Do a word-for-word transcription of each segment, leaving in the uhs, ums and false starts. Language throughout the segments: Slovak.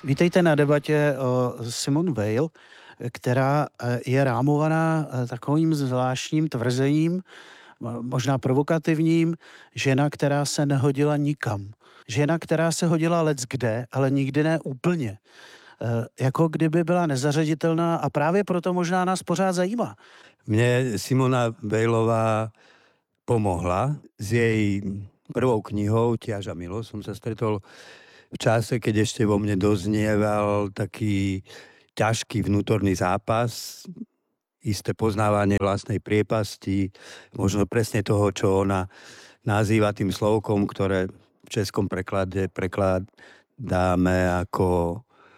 Vítejte na debatě o Simone Weil, která je rámovaná takovým zvláštním tvrzením, možná provokativním, žena, která se nehodila nikam. Žena, která se hodila leckde, ale nikdy ne úplně. Jako kdyby byla nezařaditelná a právě proto možná nás pořád zajímá. Mne Simona Weilová pomohla. S jej prvou knihou Tiaž a milosť som sa stretol v čase, keď ešte vo mne doznieval taký ťažký vnútorný zápas, isté poznávanie vlastnej priepasti, možno presne toho, čo ona nazýva tým slovkom, ktoré v českom preklade prekladáme ako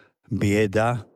bieda,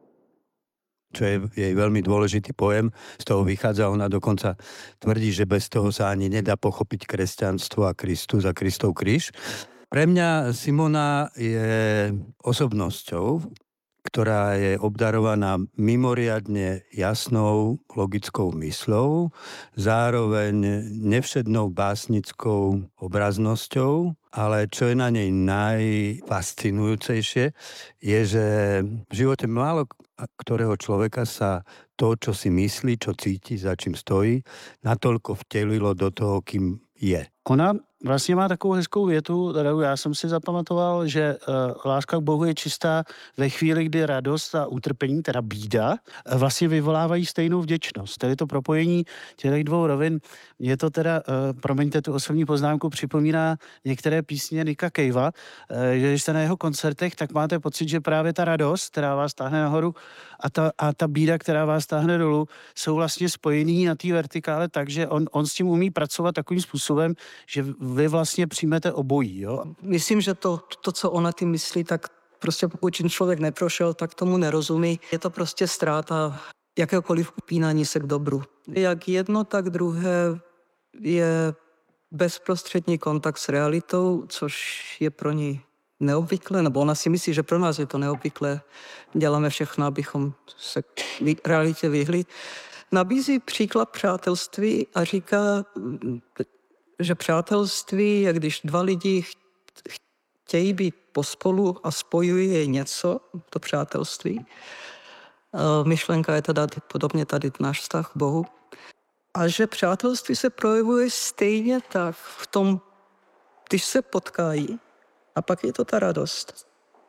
čo je jej veľmi dôležitý pojem. Z toho vychádza, ona dokonca tvrdí, že bez toho sa ani nedá pochopiť kresťanstvo a Kristus a Kristov kríž. Pre mňa Simona je osobnosťou, ktorá je obdarovaná mimoriadne jasnou logickou mysľou, zároveň nevšednou básnickou obraznosťou, ale čo je na nej najfascinujúcejšie, je, že v živote málo ktorého človeka sa to, čo si myslí, čo cíti, za čím stojí, natoľko vtelilo do toho, kým je. Ona vlastně má takovou hezkou větu, kterou já jsem si zapamatoval, že uh, láska k Bohu je čistá ve chvíli, kdy radost a utrpení, teda bída, uh, vlastně vyvolávají stejnou vděčnost. Tedy to propojení těch dvou rovin, je to teda, uh, promiňte tu osobní poznámku, připomíná některé písně Nicka Cavea, uh, že když jste na jeho koncertech, tak máte pocit, že právě ta radost, která vás táhne nahoru, a ta, a ta bída, která vás táhne dolů, jsou vlastně spojený na té vertikále tak, že on, on s tím umí pracovat takovým způsobem, že vy vlastně přijmete obojí, jo? Myslím, že to, to, co ona tím myslí, tak prostě pokud čím člověk neprošel, tak tomu nerozumí. Je to prostě ztráta jakéhokoliv upínání se k dobru. Jak jedno, tak druhé je bezprostřední kontakt s realitou, což je pro ní neobvyklé, nebo ona si myslí, že pro nás je to neobvyklé. Děláme všechno, abychom se realitě vyhli. Nabízí příklad přátelství a říká, že přátelství je, když dva lidi chtějí být pospolu a spojují je něco, to přátelství. Myšlenka je teda podobně tady náš vztah k Bohu. A že přátelství se projevuje stejně tak v tom, když se potkají, a pak je to ta radost.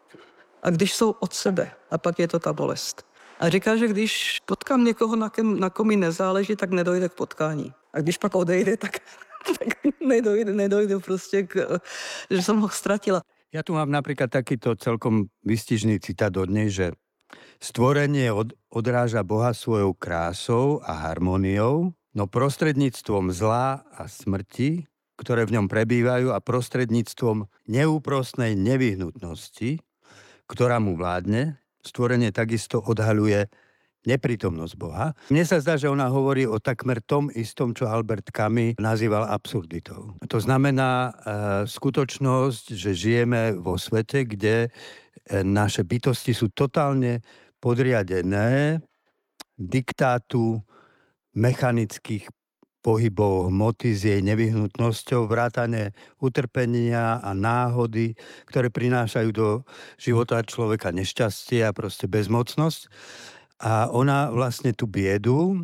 A když jsou od sebe, a pak je to ta bolest. A říká, že když potkám někoho, na, kem, na kom mi nezáleží, tak nedojde k potkání. A když pak odejde, tak, tak nedojde, nedojde prostě, k, že som ho ztratila. Ja tu mám napríklad takýto celkom vystižný citát od nej, že stvorenie od, odráža Boha svojou krásou a harmóniou, no prostredníctvom zla a smrti, ktoré v ňom prebývajú, a prostredníctvom neúprosnej nevyhnutnosti, ktorá mu vládne, stvorenie takisto odhaľuje neprítomnosť Boha. Mne sa zdá, že ona hovorí o takmer tom istom, čo Albert Camus nazýval absurditou. To znamená e, skutočnosť, že žijeme vo svete, kde e, naše bytosti sú totálne podriadené diktátu mechanických pohybov hmoty s jej nevyhnutnosťou, vrátane utrpenia a náhody, ktoré prinášajú do života človeka nešťastie a proste bezmocnosť. A ona vlastne tú biedu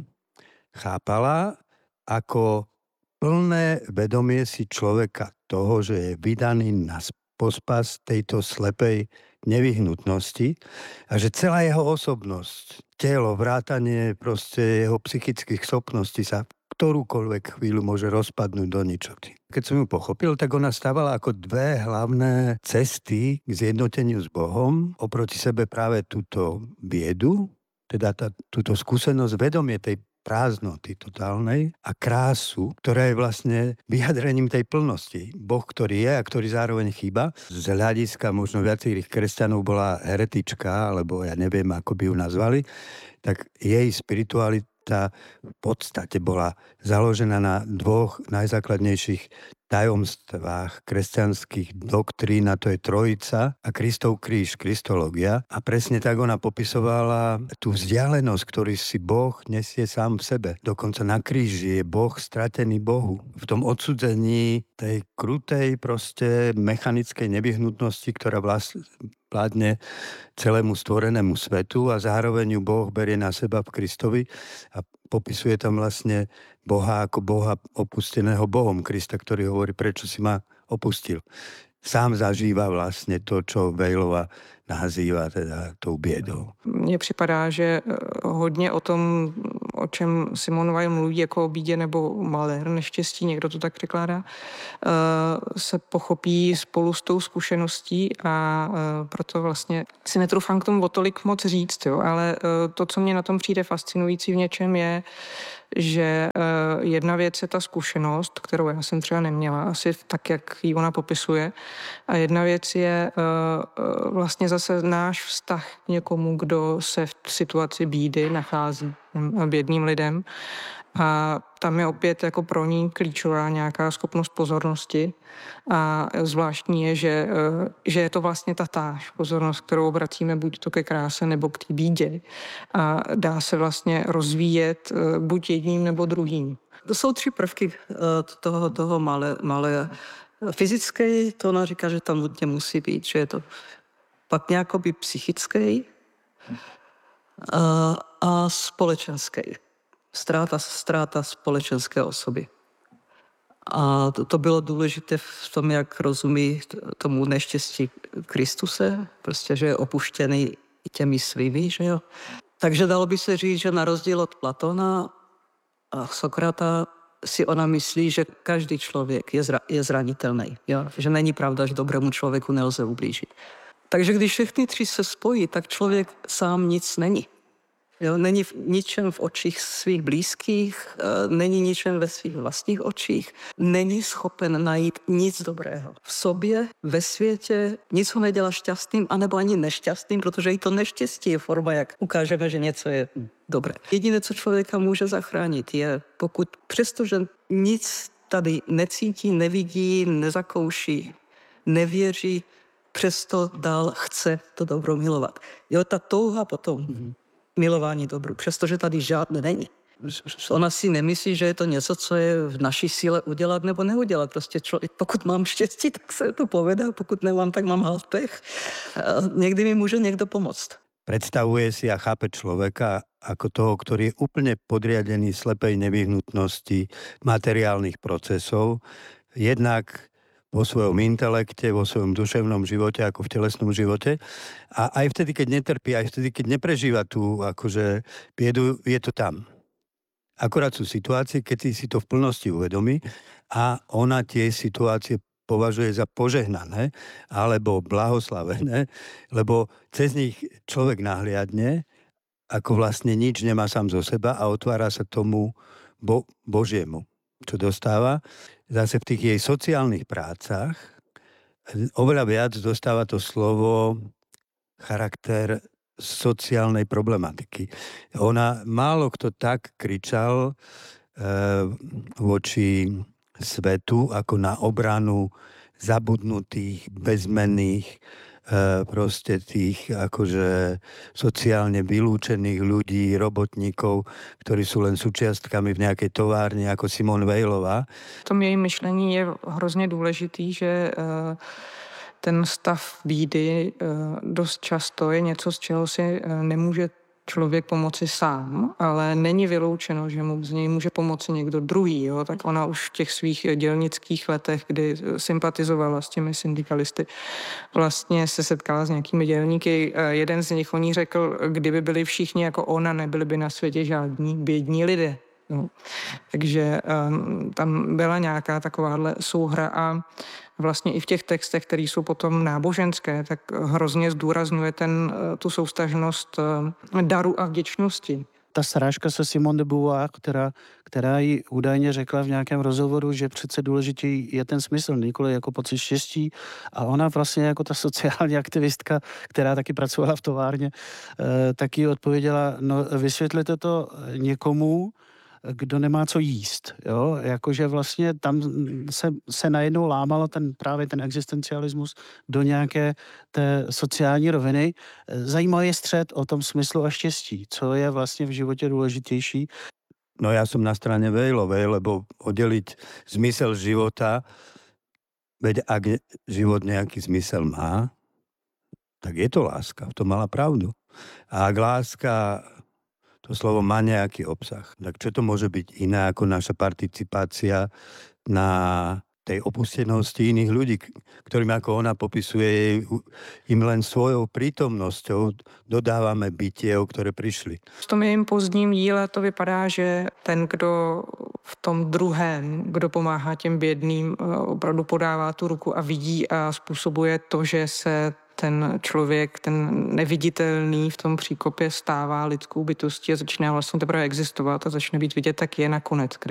chápala ako plné vedomie si človeka toho, že je vydaný na pospas tejto slepej nevyhnutnosti a že celá jeho osobnosť, telo, vrátanie proste jeho psychických schopností sa ktorúkoľvek chvíľu môže rozpadnúť do ničoty. Keď som ju pochopil, tak ona stávala ako dve hlavné cesty k zjednoteniu s Bohom. Oproti sebe práve túto biedu, teda tá, túto skúsenosť, vedomie tej prázdnoty totálnej a krásu, ktorá je vlastne vyjadrením tej plnosti. Boh, ktorý je a ktorý zároveň chýba. Z hľadiska možno viacerých kresťanov bola heretička, alebo ja neviem, ako by ju nazvali, tak jej spiritualita tá v podstate bola založená na dvoch najzákladnejších tajomstvách kresťanských doktrín, a to je trojica a Kristov kríž, kristológia. A presne tak ona popisovala tú vzdialenosť, ktorý si Boh nesie sám v sebe. Dokonca na kríži je Boh stratený Bohu. V tom odsudzení tej krutej, proste mechanickej nevyhnutnosti, ktorá vlastne vládne celému stvorenému svetu a zároveň ju Boh berie na seba v Kristovi a popisuje tam vlastne Boha ako Boha opusteného Bohom, Krista, ktorý hovorí, prečo si ma opustil. Sám zažívá vlastně to, čo Weilová nazývá teda tou bědou. Mně připadá, že hodně o tom, o čem Simone Weil mluví jako o bídě nebo malér neštěstí, někdo to tak překládá, se pochopí spolu s tou zkušeností a proto vlastně si netroufám k tomu o tolik moc říct, jo, ale to, co mě na tom přijde fascinující v něčem je, že jedna věc je ta zkušenost, kterou já jsem třeba neměla, asi tak, jak ji ona popisuje. A jedna věc je vlastně zase náš vztah k někomu, kdo se v situaci bídy nachází, bědným lidem. A tam je opět jako pro ní klíčová nějaká schopnost pozornosti. A zvláštní je, že, že je to vlastně tatáž pozornost, kterou obracíme buď to ke kráse nebo k té bídě. A dá se vlastně rozvíjet buď jedním nebo druhým. To jsou tři prvky toho, toho malé, malé. Fyzické, to ona říká, že tam nutně musí být, že je to pak nějakoby psychické a, a společenské. Ztráta, ztráta společenské osoby. A to, to bylo důležité v tom, jak rozumí tomu neštěstí Kristuse, prostě, že je opuštěný těmi svými, že jo. Takže dalo by se říct, že na rozdíl od Platona a Sokrata si ona myslí, že každý člověk je, zra, je zranitelný. Jo? Že není pravda, že dobrému člověku nelze ublížit. Takže když všechny tři se spojí, tak člověk sám nic není. Jo? Není v ničem v očích svých blízkých, není ničem ve svých vlastních očích, není schopen najít nic dobrého. V sobě, ve světě, nic ho nedělá šťastným, anebo ani nešťastným, protože i to neštěstí je forma, jak ukážeme, že něco je dobré. Jediné, co člověka může zachránit, je pokud přestože nic tady necítí, nevidí, nezakouší, nevěří, přesto dál chce to dobro milovat. Jo, ta touha potom mm-hmm. milování dobru, přestože tady žádné není. Ona si nemyslí, že je to něco, co je v naší síle udělat nebo neudělat. Prostě člověk, pokud mám štěstí, tak se to povede, pokud nemám, tak mám halt pech. Někdy mi může někdo pomoct. Predstavuje si a chápe človeka ako toho, ktorý je úplne podriadený slepej nevyhnutnosti materiálnych procesov, jednak vo svojom intelekte, vo svojom duševnom živote, ako v telesnom živote. A aj vtedy, keď netrpí, aj vtedy, keď neprežíva tú akože biedu, je to tam. Akorát sú situácie, keď si to v plnosti uvedomí a ona tie situácie považuje za požehnané alebo blahoslavené, lebo cez nich človek nahliadne, ako vlastne nič nemá sám zo seba a otvára sa tomu bo- Božiemu, čo dostáva. Zase v tých jej sociálnych prácach oveľa viac dostáva to slovo charakter sociálnej problematiky. Ona, málo kto tak kričal e, voči svetu ako na obranu zabudnutých, bezmenných, e, proste tých akože sociálne vylúčených ľudí, robotníkov, ktorí sú len súčiastkami v nejakej továrni ako Simone Weilová. V tom jejím myšlení je hrozně důležitý, že e, ten stav bídy e, dost často je něco, z čeho si e, nemůže člověk pomoci sám, ale není vyloučeno, že mu z něj může pomoci někdo druhý. Jo? Tak ona už v těch svých dělnických letech, kdy sympatizovala s těmi syndikalisty, vlastně se setkala s nějakými dělníky. Jeden z nich o ní řekl, kdyby byli všichni jako ona, nebyli by na světě žádní bědní lidé. No. Takže um, tam byla nějaká takováhle souhra a vlastně i v těch textech, které jsou potom náboženské, tak hrozně zdůrazňuje ten, tu soustažnost daru a vděčnosti. Ta srážka se Simone de Beauvoir, která, která jí údajně řekla v nějakém rozhovoru, že přece důležitý je ten smysl, nikoli jako pocit štěstí. A ona vlastně jako ta sociální aktivistka, která taky pracovala v továrně, eh, taky odpověděla, no vysvětlete to někomu, kdo nemá co jíst. Jo? Jakože vlastně tam se, se najednou lámalo ten, právě ten existencialismus do nějaké té sociální roviny. Zajímavý je střed o tom smyslu a štěstí, co je vlastně v životě důležitější. No ja som na strane Vejlovej, lebo oddeliť zmysel života, veď ak život nejaký zmysel má, tak je to láska. To mala pravdu. A ak láska, to slovo má nejaký obsah, tak čo to môže byť iné ako naša participácia na tej opustenosti iných ľudí, ktorým, ako ona popisuje, im len svojou prítomnosťou dodávame bytie, o ktoré prišli. V tom jejím pozdním díle to vypadá, že ten, kdo v tom druhém, kdo pomáhá těm bědným, opravdu podává tu ruku a vidí a způsobuje to, že se ten člověk, ten neviditelný v tom příkopě stává lidskou bytostí a začíná vlastně teprve existovat a začne být vidět, tak je nakonec.